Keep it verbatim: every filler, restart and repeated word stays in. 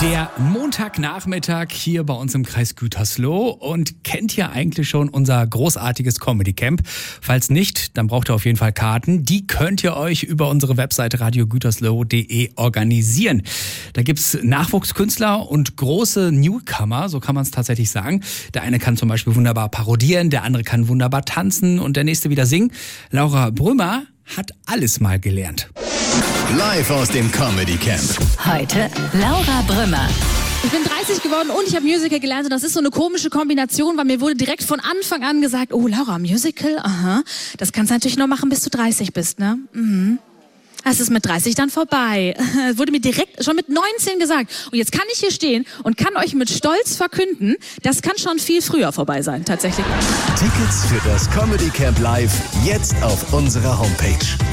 Der Montagnachmittag hier bei uns im Kreis Gütersloh. Und kennt ihr eigentlich schon unser großartiges Comedy Camp? Falls nicht, dann braucht ihr auf jeden Fall Karten. Die könnt ihr euch über unsere Webseite radio gütersloh punkt de organisieren. Da gibt's Nachwuchskünstler und große Newcomer, so kann man es tatsächlich sagen. Der eine kann zum Beispiel wunderbar parodieren, der andere kann wunderbar tanzen und der nächste wieder singen. Laura Brümmer hat alles mal gelernt. Live aus dem Comedy Camp. Heute Laura Brümmer. Ich bin dreißig geworden und ich habe Musical gelernt und das ist so eine komische Kombination, weil mir wurde direkt von Anfang an gesagt, oh Laura, Musical, aha, das kannst du natürlich nur machen, bis du dreißig bist, ne? Mhm. Das ist mit dreißig dann vorbei. Das wurde mir direkt schon mit neunzehn gesagt. Und jetzt kann ich hier stehen und kann euch mit Stolz verkünden, das kann schon viel früher vorbei sein, tatsächlich. Tickets für das Comedy Camp Live jetzt auf unserer Homepage.